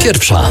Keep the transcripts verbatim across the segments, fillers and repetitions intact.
Pierwsza.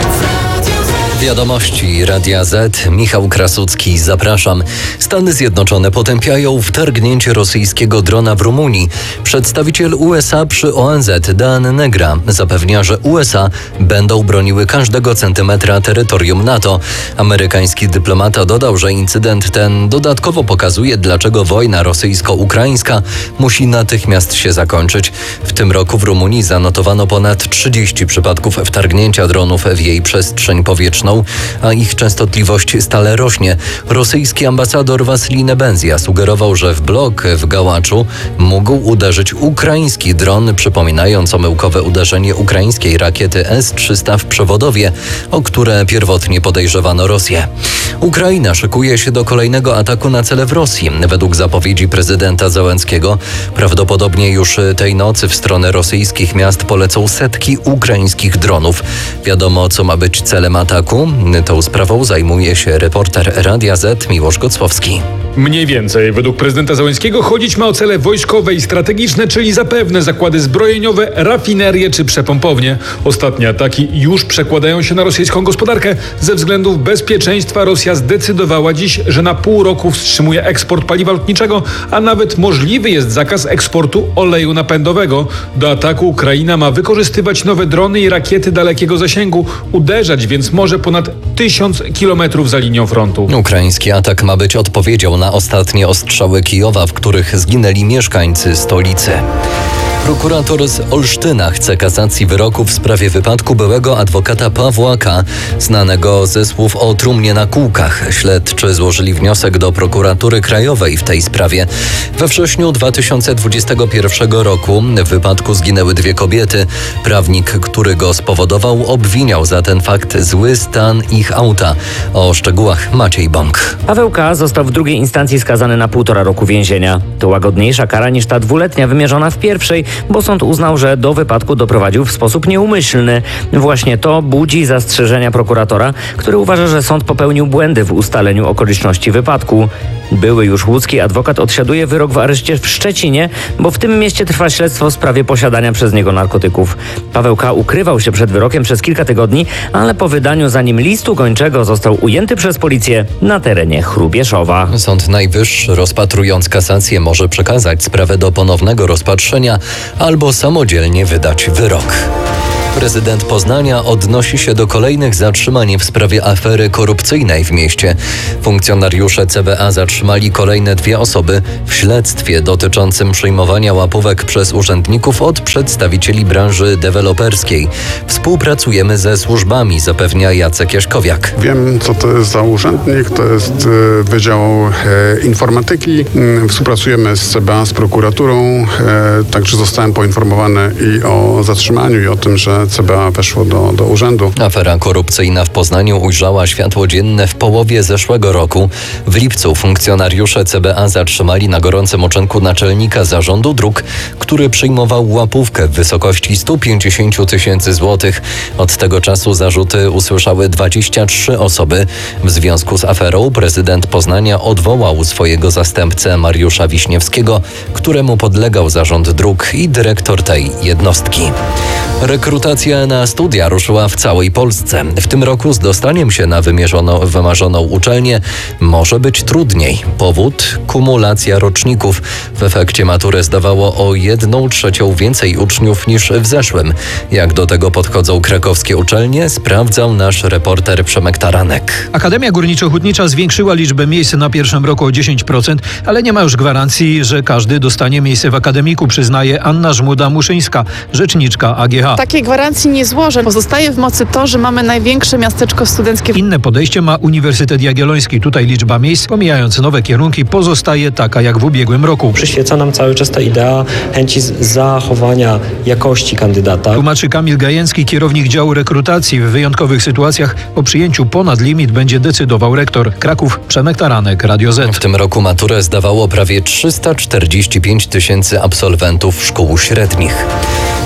Wiadomości Radia Z. Michał Krasucki, zapraszam. Stany Zjednoczone potępiają wtargnięcie rosyjskiego drona w Rumunii. Przedstawiciel U S A przy O N Z Dan Negra zapewnia, że U S A będą broniły każdego centymetra terytorium NATO. Amerykański dyplomata dodał, że incydent ten dodatkowo pokazuje, dlaczego wojna rosyjsko-ukraińska musi natychmiast się zakończyć. W tym roku w Rumunii zanotowano ponad trzydzieści przypadków wtargnięcia dronów w jej przestrzeń powietrzną, a ich częstotliwość stale rośnie. Rosyjski ambasador Wasilij Nebenzia sugerował, że w blok w Gałaczu mógł uderzyć ukraiński dron, przypominając omyłkowe uderzenie ukraińskiej rakiety S trzysta w Przewodowie, o które pierwotnie podejrzewano Rosję. Ukraina szykuje się do kolejnego ataku na cele w Rosji. Według zapowiedzi prezydenta Zełenskiego prawdopodobnie już tej nocy w stronę rosyjskich miast polecą setki ukraińskich dronów. Wiadomo, co ma być celem ataku. Tą sprawą zajmuje się reporter Radia Z Miłosz Gocłowski. Mniej więcej. Według prezydenta Zełenskiego chodzić ma o cele wojskowe i strategiczne, czyli zapewne zakłady zbrojeniowe, rafinerie czy przepompownie. Ostatnie ataki już przekładają się na rosyjską gospodarkę. Ze względów bezpieczeństwa Rosja zdecydowała dziś, że na pół roku wstrzymuje eksport paliwa lotniczego, a nawet możliwy jest zakaz eksportu oleju napędowego. Do ataku Ukraina ma wykorzystywać nowe drony i rakiety dalekiego zasięgu, uderzać więc może ponad tysiąc kilometrów za linią frontu. Ukraiński atak ma być odpowiedzią na ostatnie ostrzały Kijowa, w których zginęli mieszkańcy stolicy. Prokurator z Olsztyna chce kasacji wyroku w sprawie wypadku byłego adwokata Pawła K., znanego ze słów o trumnie na kółkach. Śledczy złożyli wniosek do prokuratury krajowej w tej sprawie. We wrześniu dwa tysiące dwudziestego pierwszego roku w wypadku zginęły dwie kobiety. Prawnik, który go spowodował, obwiniał za ten fakt zły stan ich auta. O szczegółach Maciej Bąk. Paweł K. został w drugiej instancji skazany na półtora roku więzienia. To łagodniejsza kara niż ta dwuletnia wymierzona w pierwszej, bo sąd uznał, że do wypadku doprowadził w sposób nieumyślny. Właśnie to budzi zastrzeżenia prokuratora, który uważa, że sąd popełnił błędy w ustaleniu okoliczności wypadku. Były już łódzki adwokat odsiaduje wyrok w areszcie w Szczecinie, bo w tym mieście trwa śledztwo w sprawie posiadania przez niego narkotyków. Paweł K. ukrywał się przed wyrokiem przez kilka tygodni, ale po wydaniu za nim listu gończego został ujęty przez policję na terenie Hrubieszowa. Sąd Najwyższy, rozpatrując kasację, może przekazać sprawę do ponownego rozpatrzenia albo samodzielnie wydać wyrok. Prezydent Poznania odnosi się do kolejnych zatrzymań w sprawie afery korupcyjnej w mieście. Funkcjonariusze C B A zatrzymali kolejne dwie osoby w śledztwie dotyczącym przyjmowania łapówek przez urzędników od przedstawicieli branży deweloperskiej. Współpracujemy ze służbami, zapewnia Jacek Jaśkowiak. Wiem, co to jest za urzędnik, to jest Wydział e, Informatyki. Współpracujemy z C B A, z prokuraturą, e, także zostałem poinformowany i o zatrzymaniu, i o tym, że C B A weszło do, do urzędu. Afera korupcyjna w Poznaniu ujrzała światło dzienne w połowie zeszłego roku. W lipcu funkcjonariusze C B A zatrzymali na gorącym uczynku naczelnika zarządu dróg, który przyjmował łapówkę w wysokości sto pięćdziesiąt tysięcy złotych. Od tego czasu zarzuty usłyszały dwadzieścia trzy osoby. W związku z aferą prezydent Poznania odwołał swojego zastępcę Mariusza Wiśniewskiego, któremu podlegał zarząd dróg i dyrektor tej jednostki. Rekrutacja na studia ruszyła w całej Polsce. W tym roku z dostaniem się na wymierzoną, wymarzoną uczelnię może być trudniej. Powód? Kumulacja roczników. W efekcie maturę zdawało o jedną trzecią więcej uczniów niż w zeszłym. Jak do tego podchodzą krakowskie uczelnie, sprawdzał nasz reporter Przemek Taranek. Akademia Górniczo-Hutnicza zwiększyła liczbę miejsc na pierwszym roku o dziesięć procent, ale nie ma już gwarancji, że każdy dostanie miejsce w akademiku, przyznaje Anna Żmuda-Muszyńska, rzeczniczka A G H. Takiej gwarancji nie złożę. Pozostaje w mocy to, że mamy największe miasteczko studenckie. Inne podejście ma Uniwersytet Jagielloński. Tutaj liczba miejsc, pomijając nowe kierunki, pozostaje taka jak w ubiegłym roku. Przyświeca nam cały czas ta idea chęci zachowania jakości kandydata. Tłumaczy Kamil Gajęcki, kierownik działu rekrutacji. W wyjątkowych sytuacjach o przyjęciu ponad limit będzie decydował rektor. Kraków, Przemek Taranek, Radio Z. W tym roku maturę zdawało prawie trzysta czterdzieści pięć tysięcy absolwentów szkół średnich.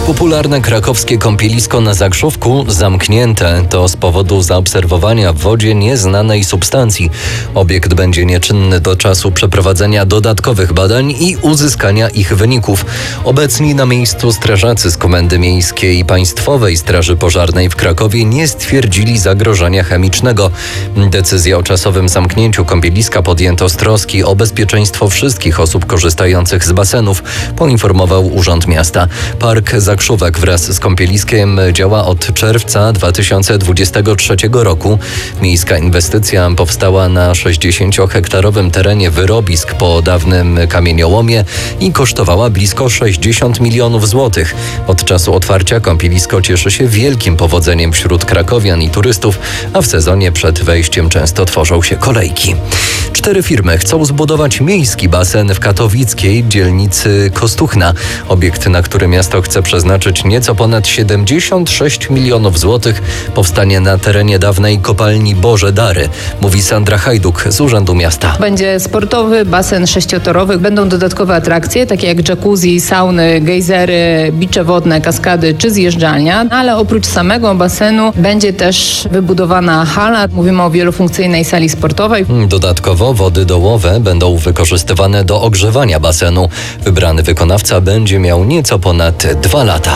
Popularne krakowskie kąpielisko na Zakrzówku zamknięte. To z powodu zaobserwowania w wodzie nieznanej substancji. Obiekt będzie nieczynny do czasu przeprowadzenia dodatkowych badań i uzyskania ich wyników. Obecni na miejscu strażacy z Komendy Miejskiej i Państwowej Straży Pożarnej w Krakowie nie stwierdzili zagrożenia chemicznego. Decyzję o czasowym zamknięciu kąpieliska podjęto z troski o bezpieczeństwo wszystkich osób korzystających z basenów, poinformował Urząd Miasta. Park Zakrzówek wraz z kąpieliskiem działa od czerwca dwa tysiące dwudziestego trzeciego roku. Miejska inwestycja powstała na sześćdziesięciohektarowym terenie wyrobisk po dawnym kamieniołomie i kosztowała blisko sześćdziesiąt milionów złotych. Od czasu otwarcia kąpielisko cieszy się wielkim powodzeniem wśród krakowian i turystów, a w sezonie przed wejściem często tworzą się kolejki. Cztery firmy chcą zbudować miejski basen w katowickiej dzielnicy Kostuchna. Obiekt, na który miasto chce przeznaczyć nieco ponad siedemdziesiąt sześć milionów złotych, powstanie na terenie dawnej kopalni Boże Dary, mówi Sandra Hajduk z Urzędu Miasta. Będzie sportowy, basen sześciotorowy, będą dodatkowe atrakcje, takie jak jacuzzi, sauny, gejzery, bicze wodne, kaskady czy zjeżdżalnia, ale oprócz samego basenu będzie też wybudowana hala. Mówimy o wielofunkcyjnej sali sportowej. Dodatkowo wody dołowe będą wykorzystywane do ogrzewania basenu. Wybrany wykonawca będzie miał nieco ponad dwa lata.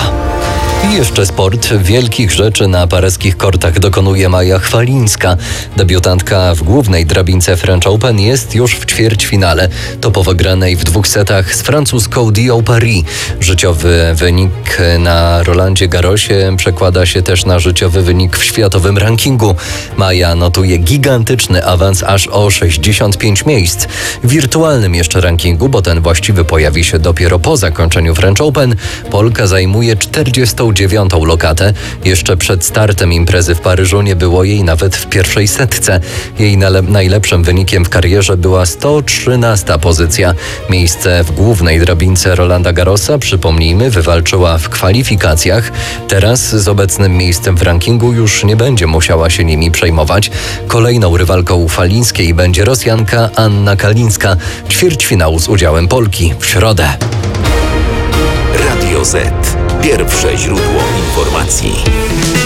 I jeszcze sport. Wielkich rzeczy na pareskich kortach dokonuje Maja Chwalińska. Debiutantka w głównej drabince French Open jest już w ćwierćfinale. To po wygranej w dwóch setach z francuską Dio Paris. Życiowy wynik na Rolandzie Garrosie przekłada się też na życiowy wynik w światowym rankingu. Maja notuje gigantyczny awans aż o sześćdziesiąt pięć miejsc. W wirtualnym jeszcze rankingu, bo ten właściwy pojawi się dopiero po zakończeniu French Open, Polka zajmuje czterdziestą dziewiątą lokatę. Jeszcze przed startem imprezy w Paryżu nie było jej nawet w pierwszej setce. Jej nale- najlepszym wynikiem w karierze była sto trzynasta pozycja. Miejsce w głównej drabince Rolanda Garrosa, przypomnijmy, wywalczyła w kwalifikacjach. Teraz z obecnym miejscem w rankingu już nie będzie musiała się nimi przejmować. Kolejną rywalką Chwalińskiej będzie Rosjanka Anna Kalińska. Ćwierćfinał z udziałem Polki w środę. Radio Z. Pierwsze źródło informacji.